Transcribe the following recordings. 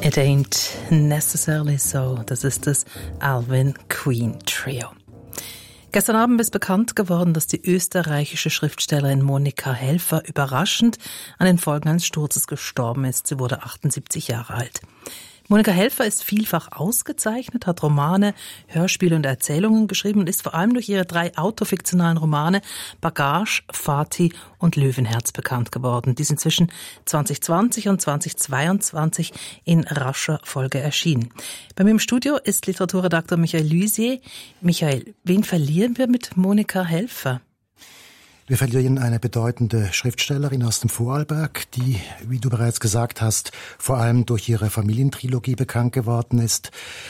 It ain't necessarily so. Das ist das Alvin Queen Trio. Gestern Abend ist bekannt geworden, dass die österreichische Schriftstellerin Monika Helfer überraschend an den Folgen eines Sturzes gestorben ist. Sie wurde 78 Jahre alt. Monika Helfer ist vielfach ausgezeichnet, hat Romane, Hörspiele und Erzählungen geschrieben und ist vor allem durch ihre 3 autofiktionalen Romane Bagage, Vati und Löwenherz bekannt geworden. Die sind zwischen 2020 und 2022 in rascher Folge erschienen. Bei mir im Studio ist Literaturredakteur Michael Lysier. Michael, wen verlieren wir mit Monika Helfer? Wir verlieren eine bedeutende Schriftstellerin aus dem Vorarlberg, die, wie du bereits gesagt hast, vor allem durch ihre Familientrilogie bekannt geworden ist.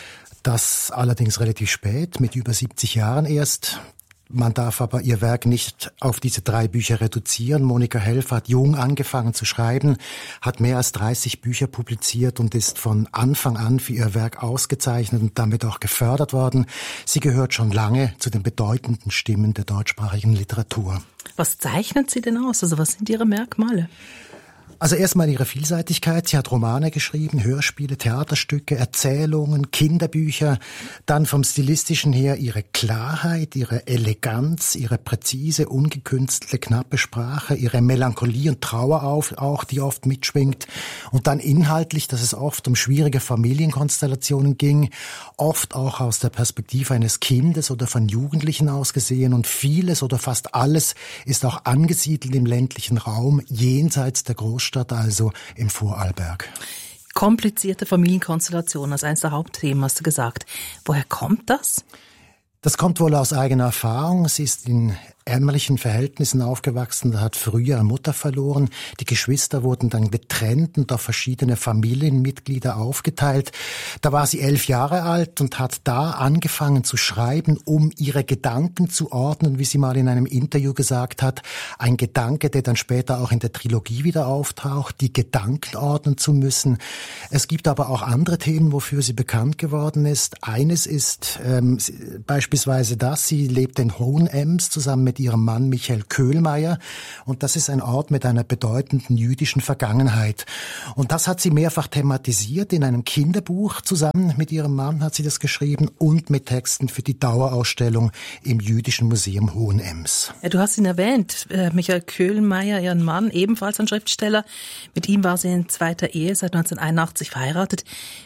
Das allerdings relativ spät, mit über 70 Jahren erst. Man darf aber ihr Werk nicht auf diese 3 Bücher reduzieren. Monika Helfer hat jung angefangen zu schreiben, hat mehr als 30 Bücher publiziert und ist von Anfang an für ihr Werk ausgezeichnet und damit auch gefördert worden. Sie gehört schon lange zu den bedeutenden Stimmen der deutschsprachigen Literatur. Was zeichnet sie denn aus? Also was sind ihre Merkmale? Also erstmal ihre Vielseitigkeit. Sie hat Romane geschrieben, Hörspiele, Theaterstücke, Erzählungen, Kinderbücher. Dann vom Stilistischen her ihre Klarheit, ihre Eleganz, ihre präzise, ungekünstelte, knappe Sprache, ihre Melancholie und Trauer auch, die oft mitschwingt. Und dann inhaltlich, dass es oft um schwierige Familienkonstellationen ging, oft auch aus der Perspektive eines Kindes oder von Jugendlichen aus gesehen. Und vieles oder fast alles ist auch angesiedelt im ländlichen Raum, jenseits der Großstadt, also im Vorarlberg. Komplizierte Familienkonstellationen als eines der Hauptthemen, hast du gesagt. Woher kommt das? Das kommt wohl aus eigener Erfahrung. Sie ist in ärmlichen Verhältnissen aufgewachsen, hat früher eine Mutter verloren. Die Geschwister wurden dann getrennt und auf verschiedene Familienmitglieder aufgeteilt. Da war sie 11 Jahre alt und hat da angefangen zu schreiben, um ihre Gedanken zu ordnen, wie sie mal in einem Interview gesagt hat. Ein Gedanke, der dann später auch in der Trilogie wieder auftaucht, die Gedanken ordnen zu müssen. Es gibt aber auch andere Themen, wofür sie bekannt geworden ist. Eines ist beispielsweise das, sie lebt in Hohenems zusammen mit ihrem Mann Michael Köhlmeier. Und das ist ein Ort mit einer bedeutenden jüdischen Vergangenheit. Und das hat sie mehrfach thematisiert. In einem Kinderbuch zusammen mit ihrem Mann hat sie das geschrieben und mit Texten für die Dauerausstellung im Jüdischen Museum Hohenems. Ja, du hast ihn erwähnt, Michael Köhlmeier, ihren Mann, ebenfalls ein Schriftsteller. Mit ihm war sie in 2. Ehe seit 1981 verheiratet.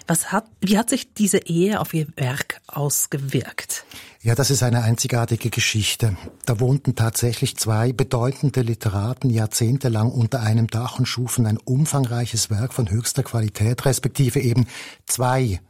Wie hat sich diese Ehe auf ihr Werk ausgewirkt? Ja, das ist eine einzigartige Geschichte. Da wohnten tatsächlich 2 bedeutende Literaten jahrzehntelang unter einem Dach und schufen ein umfangreiches Werk von höchster Qualität, respektive eben 2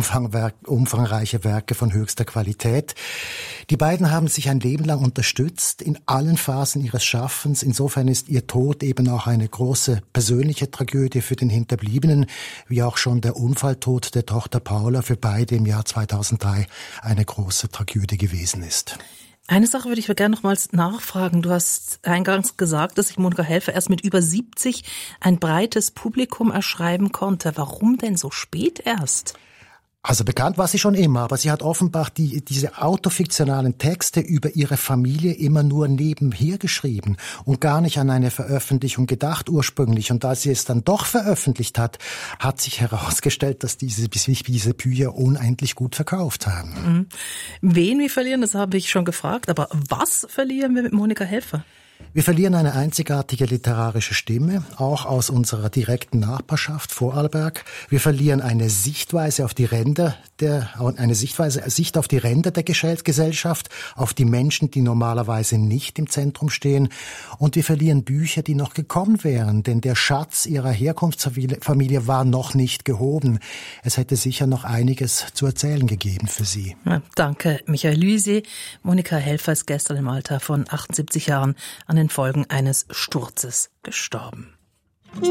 umfangreiche Werke von höchster Qualität. Die beiden haben sich ein Leben lang unterstützt in allen Phasen ihres Schaffens. Insofern ist ihr Tod eben auch eine große persönliche Tragödie für den Hinterbliebenen, wie auch schon der Unfalltod der Tochter Paula für beide im Jahr 2003 eine große Tragödie gewesen ist. Eine Sache würde ich gerne nochmals nachfragen. Du hast eingangs gesagt, dass sich Monika Helfer erst mit über 70 ein breites Publikum erschreiben konnte. Warum denn so spät erst? Also bekannt war sie schon immer, aber sie hat offenbar diese autofiktionalen Texte über ihre Familie immer nur nebenher geschrieben und gar nicht an eine Veröffentlichung gedacht ursprünglich. Und als sie es dann doch veröffentlicht hat, hat sich herausgestellt, dass diese Bücher unendlich gut verkauft haben. Wen wir verlieren, das habe ich schon gefragt, aber was verlieren wir mit Monika Helfer? Wir verlieren eine einzigartige literarische Stimme, auch aus unserer direkten Nachbarschaft Vorarlberg. Wir verlieren eine Sichtweise auf die Ränder Sicht auf die Ränder der Gesellschaft, auf die Menschen, die normalerweise nicht im Zentrum stehen. Und wir verlieren Bücher, die noch gekommen wären, denn der Schatz ihrer Herkunftsfamilie war noch nicht gehoben. Es hätte sicher noch einiges zu erzählen gegeben für sie. Ja, danke, Michael Lysier. Monika Helfer ist gestern im Alter von 78 Jahren an den Folgen eines Sturzes gestorben.